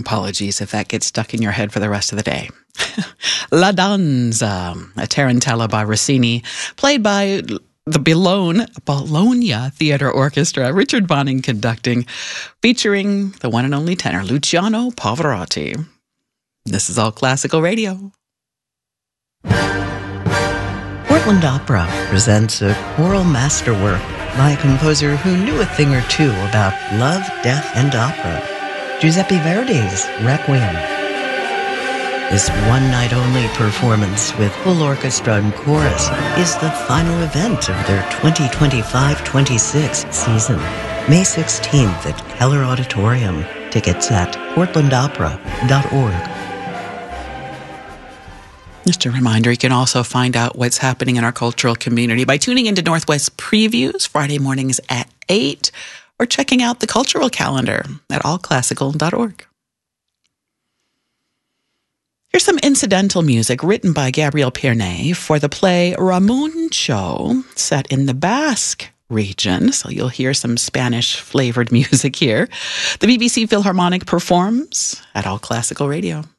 Apologies if that gets stuck in your head for the rest of the day. La Danza, a tarantella by Rossini, played by the Bologna Theatre Orchestra, Richard Bonning conducting, featuring the one and only tenor Luciano Pavarotti. This is All Classical Radio. Portland Opera presents a choral masterwork by a composer who knew a thing or two about love, death, and opera. Giuseppe Verdi's Requiem. This one-night-only performance with full orchestra and chorus is the final event of their 2025-26 season. May 16th at Keller Auditorium. Tickets at portlandopera.org. Just a reminder, you can also find out what's happening in our cultural community by tuning into Northwest Previews Friday mornings at 8 or checking out the cultural calendar at allclassical.org. Here's some incidental music written by Gabriel Pierney for the play Ramuncho, set in the Basque region. So you'll hear some Spanish-flavored music here. The BBC Philharmonic performs at All Classical Radio.